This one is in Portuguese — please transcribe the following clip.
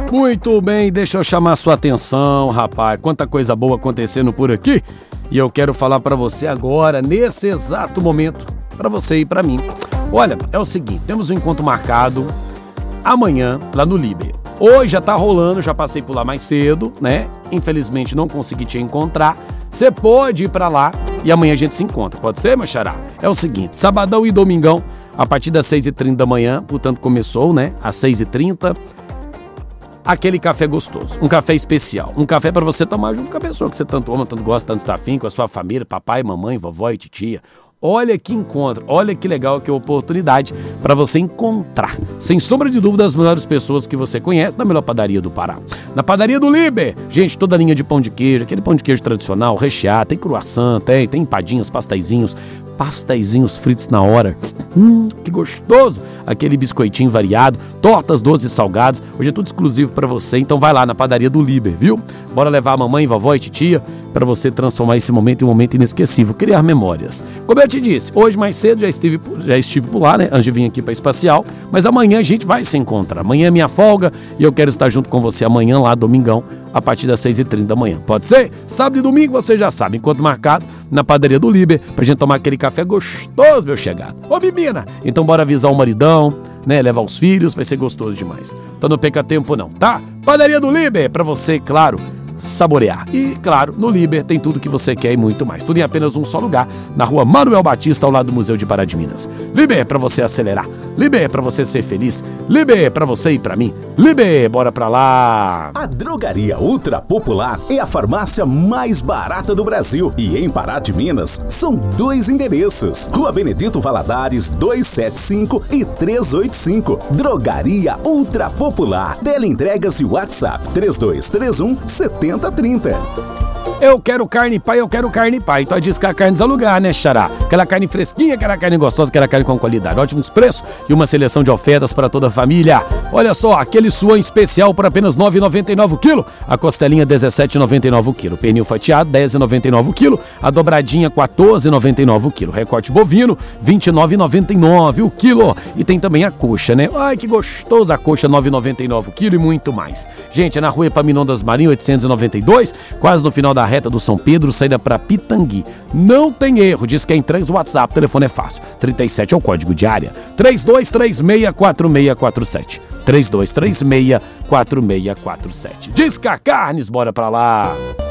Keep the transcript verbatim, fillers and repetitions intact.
Muito bem, deixa eu chamar sua atenção, rapaz. Quanta coisa boa acontecendo por aqui. E eu quero falar pra você agora, nesse exato momento, pra você e pra mim. Olha, é o seguinte, temos um encontro marcado amanhã lá no Liber. Hoje já tá rolando, já passei por lá mais cedo, né? Infelizmente não consegui te encontrar. Você pode ir pra lá e amanhã a gente se encontra, pode ser, meu xará? É o seguinte, sabadão e domingão, a partir das seis e trinta da manhã, portanto começou, né? Às seis e trinta. Aquele café gostoso, um café especial, um café para você tomar junto com a pessoa que você tanto ama, tanto gosta, tanto está afim, com a sua família, papai, mamãe, vovó e titia. Olha que encontro, olha que legal, que oportunidade para você encontrar, sem sombra de dúvida, as melhores pessoas que você conhece na melhor padaria do Pará. Na padaria do Liber, gente, toda a linha de pão de queijo, aquele pão de queijo tradicional, recheado, tem croissant, tem, tem empadinhas, pasteizinhos, pasteizinhos fritos na hora. Hum, que gostoso! Aquele biscoitinho variado, tortas doces e salgadas. Hoje é tudo exclusivo para você, então vai lá na padaria do Liber, viu? Bora levar a mamãe, vovó e titia para você transformar esse momento em um momento inesquecível, criar memórias. Como eu te disse, hoje mais cedo já estive, já estive por lá, né? Antes de vir aqui para Espacial, mas amanhã a gente vai se encontrar. Amanhã é minha folga e eu quero estar junto com você amanhã lá, domingão, a partir das seis e trinta da manhã. Pode ser? Sábado e domingo você já sabe, enquanto marcado na padaria do Liber, pra gente tomar aquele café gostoso, meu chegado. Ô, menina! Então bora avisar o maridão, né? Levar os filhos, vai ser gostoso demais. Então não perca tempo não, tá? Padaria do Liber, pra você, claro, saborear. E, claro, no Liber tem tudo que você quer e muito mais. Tudo em apenas um só lugar, na rua Manuel Batista, ao lado do Museu de Pará de Minas. Liber pra você acelerar. Liber pra você ser feliz. Liber pra você e pra mim. Liber, bora pra lá. A Drogaria Ultra Popular é a farmácia mais barata do Brasil. E em Pará de Minas, são dois endereços. Rua Benedito Valadares, duzentos e setenta e cinco e trezentos e oitenta e cinco. Drogaria Ultra Popular. Teleentregas e WhatsApp três dois três um, sete zero três zero. Eu quero carne pai, eu quero carne pai. Então diz que a carne desalugar, né, xará? Aquela carne fresquinha, aquela carne gostosa, aquela carne com qualidade. Ótimos preços e uma seleção de ofertas para toda a família. Olha só, aquele suã especial por apenas nove reais e noventa e nove centavos o quilo. A costelinha dezessete reais e noventa e nove centavos o quilo. Pernil fatiado dez reais e noventa e nove centavos o quilo. A dobradinha quatorze reais e noventa e nove centavos o quilo. Recorte bovino vinte e nove reais e noventa e nove centavos o quilo. E tem também a coxa, né? Ai, que gostoso a coxa, nove reais e noventa e nove centavos o quilo e muito mais. Gente, é na rua Epaminondas Marinho, oitocentos e noventa e dois, quase no final da reta do São Pedro, saída para Pitangui. Não tem erro, diz que é entrega, o WhatsApp, o telefone é fácil. trinta e sete é o código de área. três dois três seis, quatro seis quatro sete. três dois três seis, quatro seis quatro sete. Diz que a Carnes, bora pra lá.